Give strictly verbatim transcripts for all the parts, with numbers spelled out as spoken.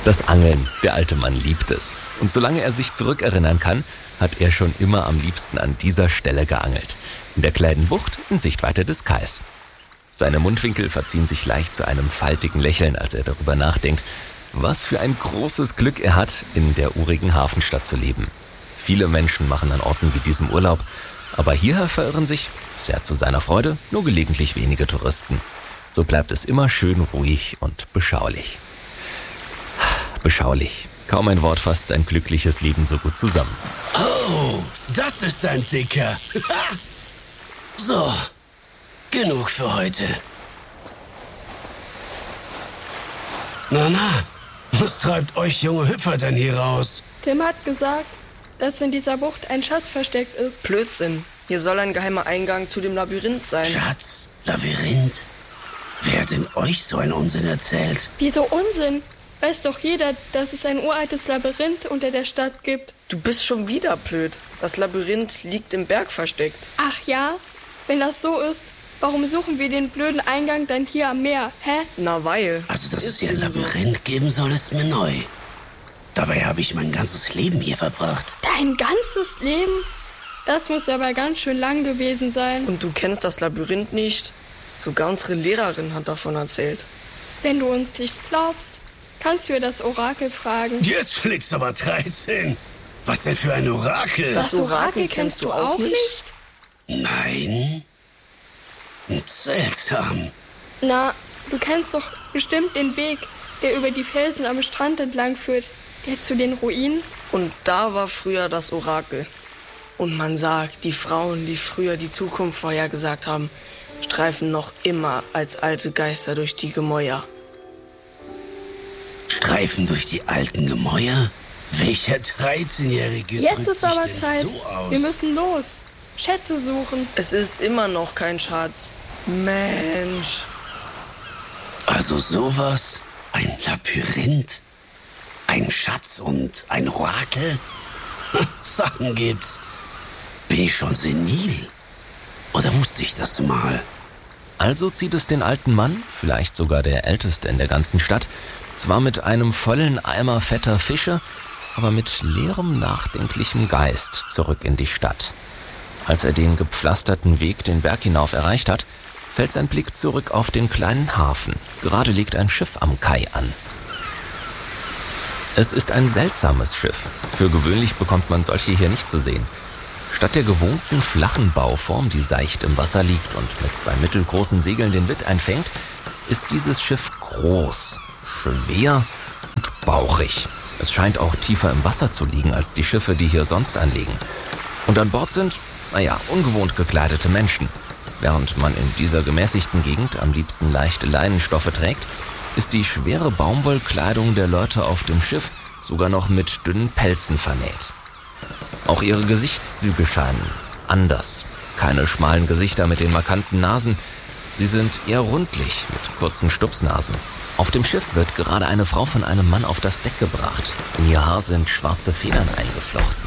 Das Angeln, der alte Mann liebt es. Und solange er sich zurückerinnern kann, hat er schon immer am liebsten an dieser Stelle geangelt. In der kleinen Bucht in Sichtweite des Kais. Seine Mundwinkel verziehen sich leicht zu einem faltigen Lächeln, als er darüber nachdenkt, was für ein großes Glück er hat, in der urigen Hafenstadt zu leben. Viele Menschen machen an Orten wie diesem Urlaub, aber hierher verirren sich, sehr zu seiner Freude, nur gelegentlich wenige Touristen. So bleibt es immer schön ruhig und beschaulich. Beschaulich. Kaum ein Wort fasst sein glückliches Leben so gut zusammen. Oh, das ist ein Dicker. So, genug für heute. Na, na, was treibt euch junge Hüpfer denn hier raus? Tim hat gesagt, dass in dieser Bucht ein Schatz versteckt ist. Blödsinn. Hier soll ein geheimer Eingang zu dem Labyrinth sein. Schatz, Labyrinth? Wer hat denn euch so einen Unsinn erzählt? Wieso Unsinn? Weiß doch jeder, dass es ein uraltes Labyrinth unter der Stadt gibt. Du bist schon wieder blöd. Das Labyrinth liegt im Berg versteckt. Ach ja? Wenn das so ist, warum suchen wir den blöden Eingang dann hier am Meer? Hä? Na weil. Also, dass es hier ein Labyrinth geben soll, ist mir neu. Dabei habe ich mein ganzes Leben hier verbracht. Dein ganzes Leben? Das muss aber ganz schön lang gewesen sein. Und du kennst das Labyrinth nicht? Sogar unsere Lehrerin hat davon erzählt. Wenn du uns nicht glaubst, kannst du das Orakel fragen. Jetzt schlägst du aber dreizehn. Was denn für ein Orakel? Das Orakel kennst du auch nicht? Nein. Seltsam. Na, du kennst doch bestimmt den Weg, der über die Felsen am Strand entlang führt, der zu den Ruinen. Und da war früher das Orakel. Und man sagt, die Frauen, die früher die Zukunft vorhergesagt haben, streifen noch immer als alte Geister durch die Gemäuer. Streifen durch die alten Gemäuer? Welcher dreizehnjährige Jetzt drückt ist sich aber denn Zeit. so aus? Wir müssen los. Schätze suchen. Es ist immer noch kein Schatz. Mensch. Also sowas? Ein Labyrinth? Ein Schatz und ein Orakel? Sachen gibt's. Bin ich schon senil? Oder wusste ich das mal? Also zieht es den alten Mann, vielleicht sogar der älteste in der ganzen Stadt, zwar mit einem vollen Eimer fetter Fische, aber mit leerem, nachdenklichem Geist zurück in die Stadt. Als er den gepflasterten Weg den Berg hinauf erreicht hat, fällt sein Blick zurück auf den kleinen Hafen. Gerade legt ein Schiff am Kai an. Es ist ein seltsames Schiff. Für gewöhnlich bekommt man solche hier nicht zu sehen. Statt der gewohnten flachen Bauform, die seicht im Wasser liegt und mit zwei mittelgroßen Segeln den Wind einfängt, ist dieses Schiff groß, schwer und bauchig. Es scheint auch tiefer im Wasser zu liegen als die Schiffe, die hier sonst anlegen. Und an Bord sind, naja, ungewohnt gekleidete Menschen. Während man in dieser gemäßigten Gegend am liebsten leichte Leinenstoffe trägt, ist die schwere Baumwollkleidung der Leute auf dem Schiff sogar noch mit dünnen Pelzen vernäht. Auch ihre Gesichtszüge scheinen anders. Keine schmalen Gesichter mit den markanten Nasen. Sie sind eher rundlich mit kurzen Stupsnasen. Auf dem Schiff wird gerade eine Frau von einem Mann auf das Deck gebracht. In ihr Haar sind schwarze Federn eingeflochten.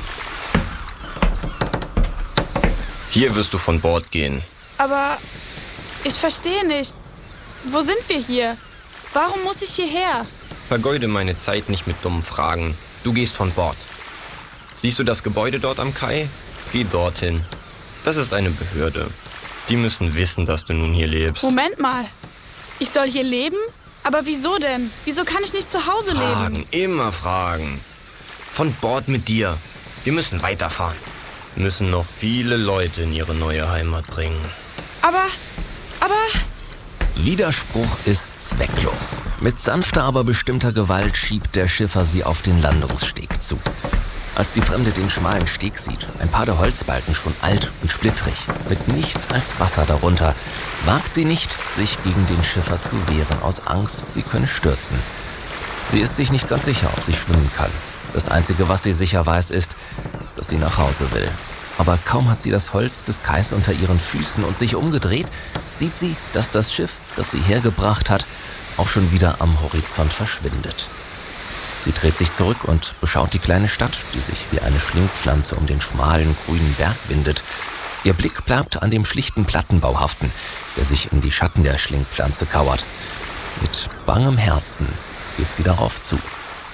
Hier wirst du von Bord gehen. Aber ich verstehe nicht. Wo sind wir hier? Warum muss ich hierher? Vergeude meine Zeit nicht mit dummen Fragen. Du gehst von Bord. Siehst du das Gebäude dort am Kai? Geh dorthin. Das ist eine Behörde. Die müssen wissen, dass du nun hier lebst. Moment mal. Ich soll hier leben? Aber wieso denn? Wieso kann ich nicht zu Hause Fragen, leben? immer Fragen. Von Bord mit dir. Wir müssen weiterfahren. Wir müssen noch viele Leute in ihre neue Heimat bringen. Aber, aber... Widerspruch ist zwecklos. Mit sanfter, aber bestimmter Gewalt schiebt der Schiffer sie auf den Landungssteg zu. Als die Fremde den schmalen Steg sieht, ein paar der Holzbalken schon alt und splittrig, mit nichts als Wasser darunter, wagt sie nicht, sich gegen den Schiffer zu wehren, aus Angst, sie könne stürzen. Sie ist sich nicht ganz sicher, ob sie schwimmen kann. Das Einzige, was sie sicher weiß, ist, dass sie nach Hause will. Aber kaum hat sie das Holz des Kais unter ihren Füßen und sich umgedreht, sieht sie, dass das Schiff, das sie hergebracht hat, auch schon wieder am Horizont verschwindet. Sie dreht sich zurück und beschaut die kleine Stadt, die sich wie eine Schlingpflanze um den schmalen, grünen Berg windet. Ihr Blick bleibt an dem schlichten Plattenbau haften, der sich in die Schatten der Schlingpflanze kauert. Mit bangem Herzen geht sie darauf zu.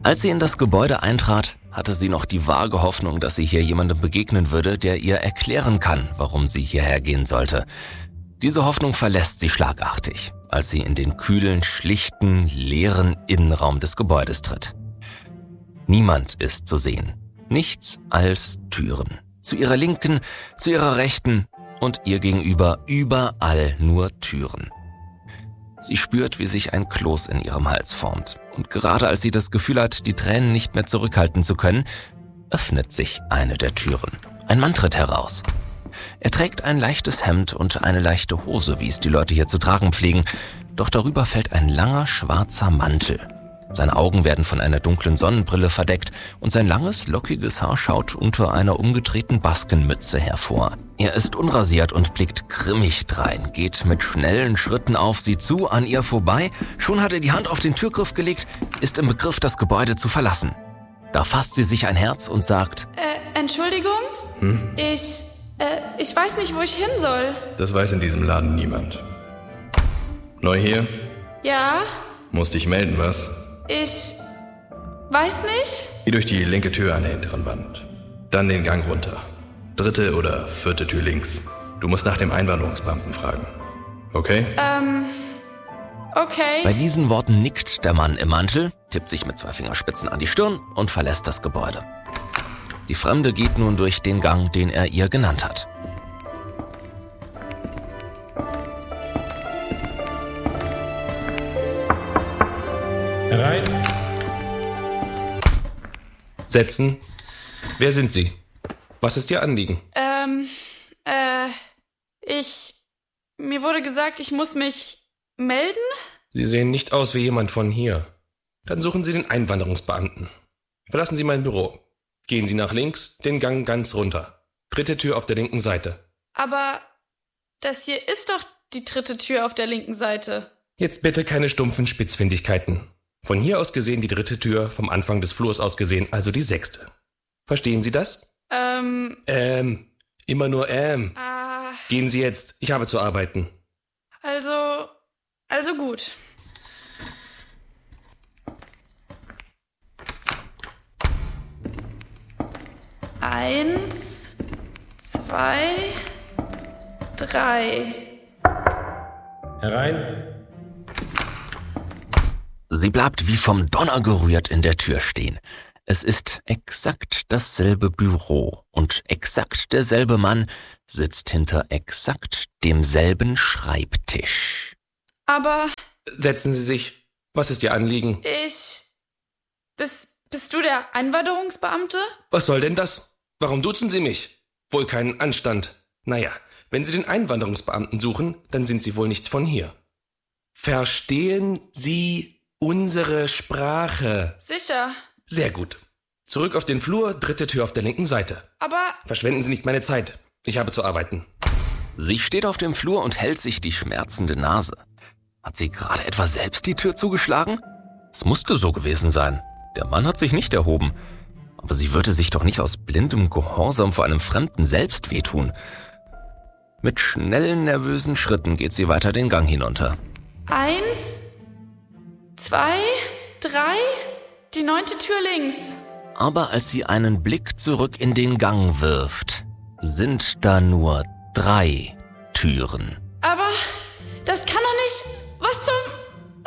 Als sie in das Gebäude eintrat, hatte sie noch die vage Hoffnung, dass sie hier jemandem begegnen würde, der ihr erklären kann, warum sie hierher gehen sollte. Diese Hoffnung verlässt sie schlagartig, als sie in den kühlen, schlichten, leeren Innenraum des Gebäudes tritt. Niemand ist zu sehen. Nichts als Türen. Zu ihrer Linken, zu ihrer Rechten und ihr gegenüber überall nur Türen. Sie spürt, wie sich ein Kloß in ihrem Hals formt. Und gerade als sie das Gefühl hat, die Tränen nicht mehr zurückhalten zu können, öffnet sich eine der Türen. Ein Mann tritt heraus. Er trägt ein leichtes Hemd und eine leichte Hose, wie es die Leute hier zu tragen pflegen. Doch darüber fällt ein langer, schwarzer Mantel. Seine Augen werden von einer dunklen Sonnenbrille verdeckt und sein langes, lockiges Haar schaut unter einer umgedrehten Baskenmütze hervor. Er ist unrasiert und blickt grimmig drein, geht mit schnellen Schritten auf sie zu, an ihr vorbei. Schon hat er die Hand auf den Türgriff gelegt, ist im Begriff, das Gebäude zu verlassen. Da fasst sie sich ein Herz und sagt: Äh, Entschuldigung? Hm? Ich, äh, ich weiß nicht, wo ich hin soll. Das weiß in diesem Laden niemand. Neu hier? Ja? Muss dich melden, was? Ich weiß nicht. Geh durch die linke Tür an der hinteren Wand. Dann den Gang runter. Dritte oder vierte Tür links. Du musst nach dem Einwanderungsbeamten fragen. Okay? Ähm, okay. Bei diesen Worten nickt der Mann im Mantel, tippt sich mit zwei Fingerspitzen an die Stirn und verlässt das Gebäude. Die Fremde geht nun durch den Gang, den er ihr genannt hat. Herein. Setzen. Wer sind Sie? Was ist Ihr Anliegen? Ähm, äh, ich... Mir wurde gesagt, ich muss mich melden? Sie sehen nicht aus wie jemand von hier. Dann suchen Sie den Einwanderungsbeamten. Verlassen Sie mein Büro. Gehen Sie nach links, den Gang ganz runter. Dritte Tür auf der linken Seite. Aber das hier ist doch die dritte Tür auf der linken Seite. Jetzt bitte keine stumpfen Spitzfindigkeiten. Von hier aus gesehen die dritte Tür, vom Anfang des Flurs aus gesehen also die sechste. Verstehen Sie das? Ähm... Ähm, immer nur ähm. Ah... Gehen Sie jetzt, ich habe zu arbeiten. Also... Also gut. Eins... Zwei... Drei... Herein. Sie bleibt wie vom Donner gerührt in der Tür stehen. Es ist exakt dasselbe Büro und exakt derselbe Mann sitzt hinter exakt demselben Schreibtisch. Aber... Setzen Sie sich. Was ist Ihr Anliegen? Ich... Bist, bist du der Einwanderungsbeamte? Was soll denn das? Warum duzen Sie mich? Wohl keinen Anstand. Naja, wenn Sie den Einwanderungsbeamten suchen, dann sind Sie wohl nicht von hier. Verstehen Sie unsere Sprache? Sicher. Sehr gut. Zurück auf den Flur, dritte Tür auf der linken Seite. Aber... Verschwenden Sie nicht meine Zeit. Ich habe zu arbeiten. Sie steht auf dem Flur und hält sich die schmerzende Nase. Hat sie gerade etwa selbst die Tür zugeschlagen? Es musste so gewesen sein. Der Mann hat sich nicht erhoben. Aber sie würde sich doch nicht aus blindem Gehorsam vor einem Fremden selbst wehtun. Mit schnellen, nervösen Schritten geht sie weiter den Gang hinunter. Eins, zwei, drei, die neunte Tür links. Aber als sie einen Blick zurück in den Gang wirft, sind da nur drei Türen. Aber das kann doch nicht... Was zum...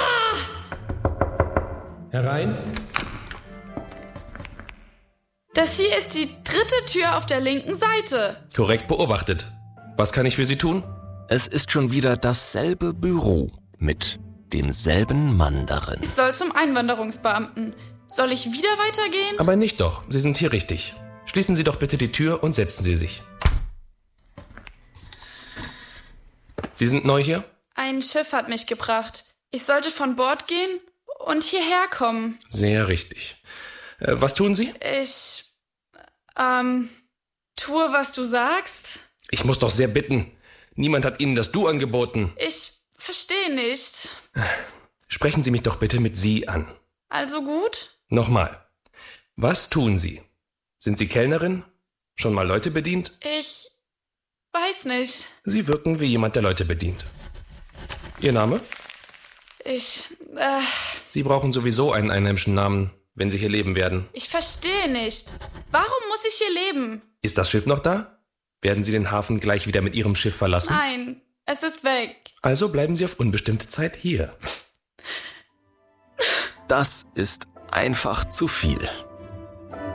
Ah! Herein. Das hier ist die dritte Tür auf der linken Seite. Korrekt beobachtet. Was kann ich für Sie tun? Es ist schon wieder dasselbe Büro mit demselben Mann darin. Ich soll zum Einwanderungsbeamten. Soll ich wieder weitergehen? Aber nicht doch, Sie sind hier richtig. Schließen Sie doch bitte die Tür und setzen Sie sich. Sie sind neu hier? Ein Schiff hat mich gebracht. Ich sollte von Bord gehen und hierher kommen. Sehr richtig. Äh, was tun Sie? Ich, ähm, tue, was du sagst. Ich muss doch sehr bitten. Niemand hat Ihnen das Du angeboten. Ich verstehe nicht. Sprechen Sie mich doch bitte mit Sie an. Also gut? Nochmal. Was tun Sie? Sind Sie Kellnerin? Schon mal Leute bedient? Ich weiß nicht. Sie wirken wie jemand, der Leute bedient. Ihr Name? Ich, äh... Sie brauchen sowieso einen einheimischen Namen. wenn Sie hier leben werden. Ich verstehe nicht. Warum muss ich hier leben? Ist das Schiff noch da? Werden Sie den Hafen gleich wieder mit Ihrem Schiff verlassen? Nein, es ist weg. Also bleiben Sie auf unbestimmte Zeit hier. Das ist einfach zu viel.